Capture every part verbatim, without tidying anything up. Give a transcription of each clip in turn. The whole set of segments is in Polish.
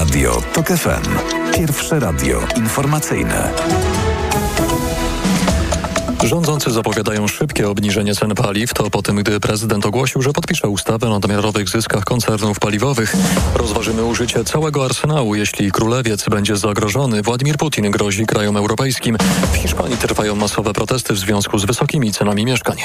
Radio TOK F M. Pierwsze radio informacyjne. Rządzący zapowiadają szybkie obniżenie cen paliw. To po tym, gdy prezydent ogłosił, że podpisze ustawę o nadmiarowych zyskach koncernów paliwowych. Rozważymy użycie całego arsenału, jeśli królewiec będzie zagrożony. Władimir Putin grozi krajom europejskim. W Hiszpanii trwają masowe protesty w związku z wysokimi cenami mieszkań.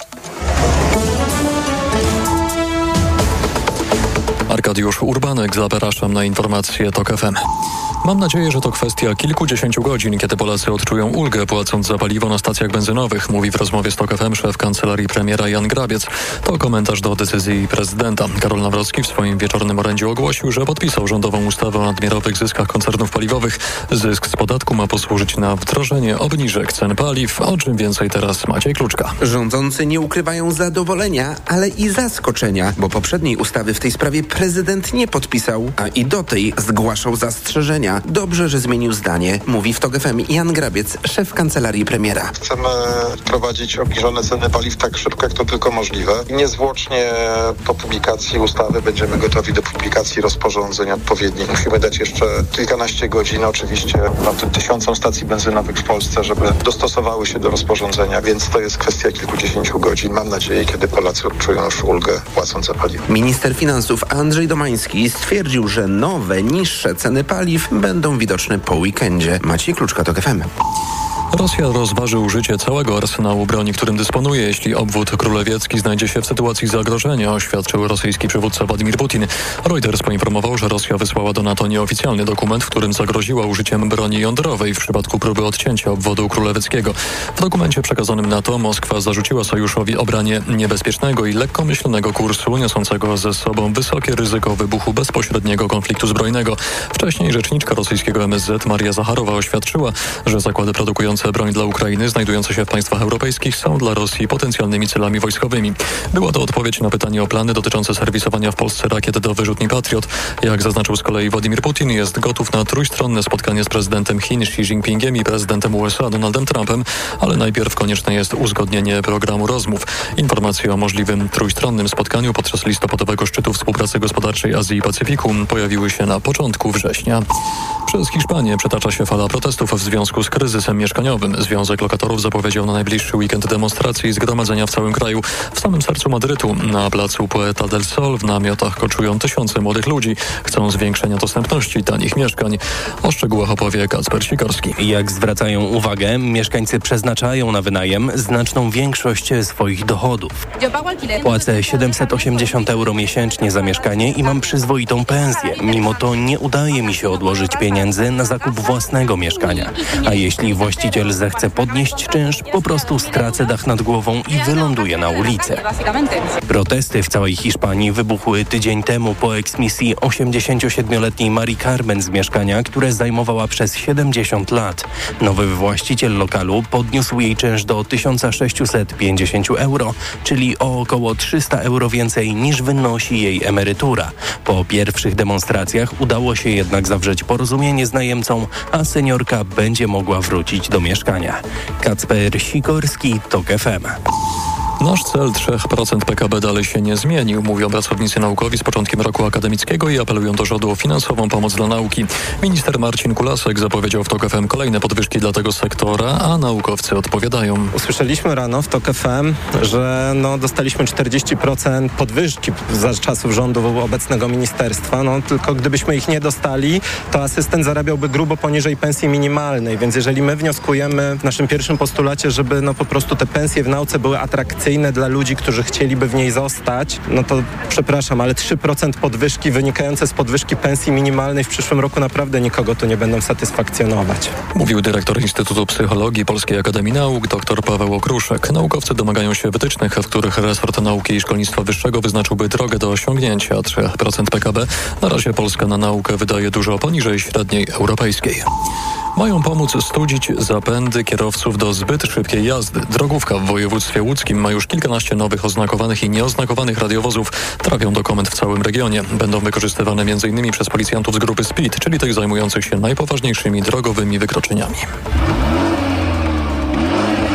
Arkadiusz Urbanek, zapraszam na informacje TOK F M. Mam nadzieję, że to kwestia kilkudziesięciu godzin, kiedy Polacy odczują ulgę, płacąc za paliwo na stacjach benzynowych, mówi w rozmowie z TOK F M szef Kancelarii Premiera Jan Grabiec. To komentarz do decyzji prezydenta. Karol Nawrocki w swoim wieczornym orędziu ogłosił, że podpisał rządową ustawę o nadmiarowych zyskach koncernów paliwowych. Zysk z podatku ma posłużyć na wdrożenie obniżek cen paliw. O czym więcej teraz Maciej Kluczka. Rządzący nie ukrywają zadowolenia, ale i zaskoczenia, bo poprzedniej ustawy w tej sprawie prezydent nie podpisał, a i do tej zgłaszał zastrzeżenia. Dobrze, że zmienił zdanie, mówi w TOK F M Jan Grabiec, szef Kancelarii Premiera. Chcemy wprowadzić obniżone ceny paliw tak szybko, jak to tylko możliwe. Niezwłocznie po publikacji ustawy będziemy gotowi do publikacji rozporządzeń odpowiednich. Musimy dać jeszcze kilkanaście godzin oczywiście na tym tysiącom stacji benzynowych w Polsce, żeby dostosowały się do rozporządzenia, więc to jest kwestia kilkudziesięciu godzin. Mam nadzieję, kiedy Polacy odczują już ulgę płacąc za paliwo. Minister finansów Andrzej Domański stwierdził, że nowe, niższe ceny paliw będą widoczne po weekendzie. Maciej Kluczka, TOK F M. Rosja rozważy użycie całego arsenału broni, którym dysponuje, jeśli obwód królewiecki znajdzie się w sytuacji zagrożenia, oświadczył rosyjski przywódca Władimir Putin. Reuters poinformował, że Rosja wysłała do NATO nieoficjalny dokument, w którym zagroziła użyciem broni jądrowej w przypadku próby odcięcia obwodu królewieckiego. W dokumencie przekazanym NATO Moskwa zarzuciła sojuszowi obranie niebezpiecznego i lekkomyślnego kursu, niosącego ze sobą wysokie ryzyko wybuchu bezpośredniego konfliktu zbrojnego. Wcześniej rzeczniczka rosyjskiego M S Z Maria Zacharowa oświadczyła, że zakłady produkujące broń dla Ukrainy znajdujące się w państwach europejskich są dla Rosji potencjalnymi celami wojskowymi. Była to odpowiedź na pytanie o plany dotyczące serwisowania w Polsce rakiet do wyrzutni Patriot. Jak zaznaczył z kolei Władimir Putin, jest gotów na trójstronne spotkanie z prezydentem Chin Xi Jinpingiem i prezydentem U S A Donaldem Trumpem, ale najpierw konieczne jest uzgodnienie programu rozmów. Informacje o możliwym trójstronnym spotkaniu podczas listopadowego szczytu współpracy gospodarczej Azji i Pacyfiku pojawiły się na początku września. Przez Hiszpanię przetacza się fala protestów w związku z kryzysem mieszkaniowym. Związek Lokatorów zapowiedział na najbliższy weekend demonstracji i zgromadzenia w całym kraju. W samym sercu Madrytu, na placu Puerta del Sol, w namiotach koczują tysiące młodych ludzi. Chcą zwiększenia dostępności tanich mieszkań. O szczegółach opowie Kacper Sikorski. Jak zwracają uwagę, mieszkańcy przeznaczają na wynajem znaczną większość swoich dochodów. Płacę siedemset osiemdziesiąt euro miesięcznie za mieszkanie i mam przyzwoitą pensję. Mimo to nie udaje mi się odłożyć pieniędzy na zakup własnego mieszkania. A jeśli właściciel zechce podnieść czynsz, po prostu stracę dach nad głową i wyląduję na ulicę. Protesty w całej Hiszpanii wybuchły tydzień temu po eksmisji osiemdziesięciosiedmioletniej Marii Carmen z mieszkania, które zajmowała przez siedemdziesiąt lat. Nowy właściciel lokalu podniósł jej czynsz do tysiąc sześćset pięćdziesiąt euro, czyli o około trzysta euro więcej niż wynosi jej emerytura. Po pierwszych demonstracjach udało się jednak zawrzeć porozumienie z najemcą, a seniorka będzie mogła wrócić do mieszkania. Kacper Sikorski, TOK F M. Nasz cel trzy procent P K B dalej się nie zmienił, mówią pracownicy naukowi z początkiem roku akademickiego i apelują do rządu o finansową pomoc dla nauki. Minister Marcin Kulasek zapowiedział w TOK F M kolejne podwyżki dla tego sektora, a naukowcy odpowiadają. Usłyszeliśmy rano w TOK F M, że no, dostaliśmy czterdzieści procent podwyżki za czasów rządu obecnego ministerstwa, no tylko gdybyśmy ich nie dostali, to asystent zarabiałby grubo poniżej pensji minimalnej, więc jeżeli my wnioskujemy w naszym pierwszym postulacie, żeby no po prostu te pensje w nauce były atrakcyjne dla ludzi, którzy chcieliby w niej zostać, no to przepraszam, ale trzy procent podwyżki wynikające z podwyżki pensji minimalnej w przyszłym roku naprawdę nikogo tu nie będą satysfakcjonować. Mówił dyrektor Instytutu Psychologii Polskiej Akademii Nauk dr Paweł Okruszek. Naukowcy domagają się wytycznych, w których resort nauki i szkolnictwa wyższego wyznaczyłby drogę do osiągnięcia trzy procent P K B. Na razie Polska na naukę wydaje dużo poniżej średniej europejskiej. Mają pomóc studzić zapędy kierowców do zbyt szybkiej jazdy. Drogówka w województwie łódzkim ma już kilkanaście nowych oznakowanych i nieoznakowanych radiowozów. Trafią do komend w całym regionie. Będą wykorzystywane między innymi przez policjantów z grupy Speed, czyli tych zajmujących się najpoważniejszymi drogowymi wykroczeniami.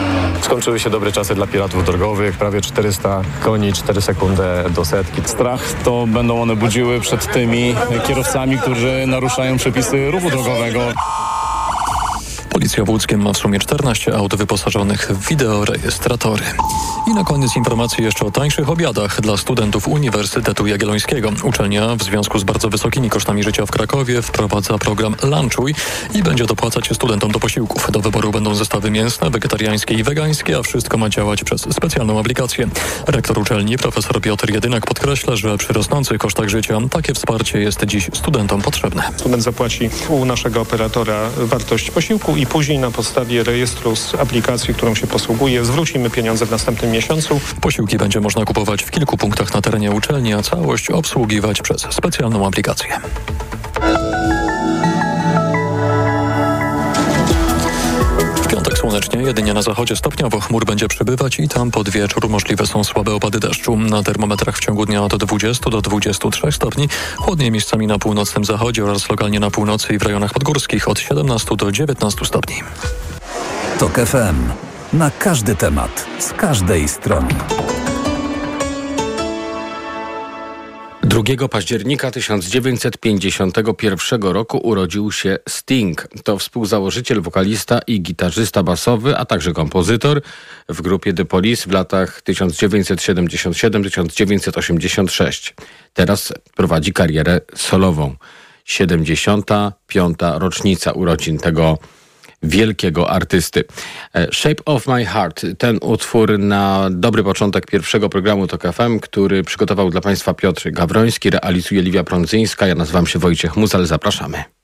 Skończyły się dobre czasy dla piratów drogowych, prawie czterysta koni, cztery sekundy do setki. Strach to będą one budziły przed tymi kierowcami, którzy naruszają przepisy ruchu drogowego. Policja w Łódzkiem ma w sumie czternaście aut wyposażonych w wideorejestratory. I na koniec informacje jeszcze o tańszych obiadach dla studentów Uniwersytetu Jagiellońskiego. Uczelnia w związku z bardzo wysokimi kosztami życia w Krakowie wprowadza program Lunchuj i będzie dopłacać studentom do posiłków. Do wyboru będą zestawy mięsne, wegetariańskie i wegańskie, a wszystko ma działać przez specjalną aplikację. Rektor uczelni, profesor Piotr Jedynak, podkreśla, że przy rosnących kosztach życia takie wsparcie jest dziś studentom potrzebne. Student zapłaci u naszego operatora wartość posiłku i później na podstawie rejestru z aplikacji, którą się posługuje, zwrócimy pieniądze w następnym miesiącu. Posiłki będzie można kupować w kilku punktach na terenie uczelni, a całość obsługiwać przez specjalną aplikację. W piątek słonecznie, jedynie na zachodzie stopniowo chmur będzie przybywać i tam pod wieczór możliwe są słabe opady deszczu. Na termometrach w ciągu dnia od dwudziestu do dwudziestu trzech stopni, chłodniej miejscami na północnym zachodzie oraz lokalnie na północy i w rejonach podgórskich od siedemnastu do dziewiętnastu stopni. TOK F M. Na każdy temat, z każdej strony. drugiego października tysiąc dziewięćset pięćdziesiątego pierwszego roku urodził się Sting. To współzałożyciel, wokalista i gitarzysta basowy, a także kompozytor w grupie The Police w latach tysiąc dziewięćset siedemdziesiąt siedem do tysiąc dziewięćset osiemdziesiąt sześć. Teraz prowadzi karierę solową. siedemdziesiąta piąta rocznica urodzin tego wielkiego artysty. Shape of My Heart. Ten utwór na dobry początek pierwszego programu TOK F M, który przygotował dla Państwa Piotr Gawroński, realizuje Liwia Prądzyńska. Ja nazywam się Wojciech Muzal. Zapraszamy.